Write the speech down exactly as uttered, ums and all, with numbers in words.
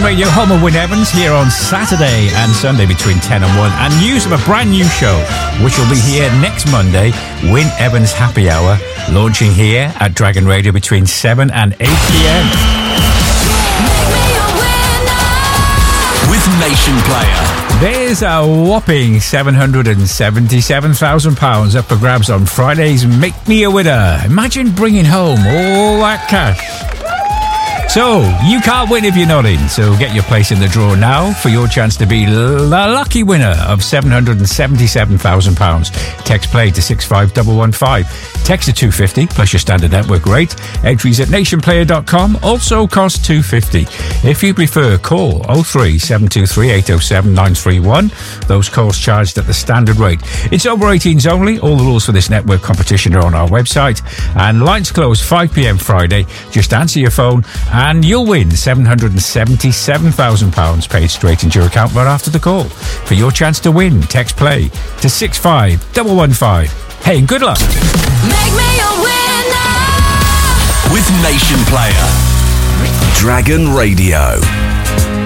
Dragon Radio, home of Win Evans, here on Saturday and Sunday between ten and one. And news of a brand new show, which will be here next Monday, Win Evans Happy Hour, launching here at Dragon Radio between seven and eight p.m. With Nation Player. There's a whopping seven hundred seventy-seven thousand pounds up for grabs on Friday's Make Me a Winner. Imagine bringing home all that cash. So, you can't win if you're not in, so get your place in the draw now for your chance to be the lucky winner of seven hundred seventy-seven thousand pounds. Text play to six five one one five. Text to two fifty plus your standard network rate. Entries at nation player dot com also cost two fifty. If you prefer, call oh three seven two three eight oh seven nine three one. Those calls charged at the standard rate. It's over eighteens only. All the rules for this network competition are on our website. And lines close five p.m. Friday. Just answer your phone and you'll win seven hundred seventy-seven thousand pounds paid straight into your account right after the call. For your chance to win, text play to six five one one five. Hey, and good luck. Make me a winner with Nation Player. Dragon Radio.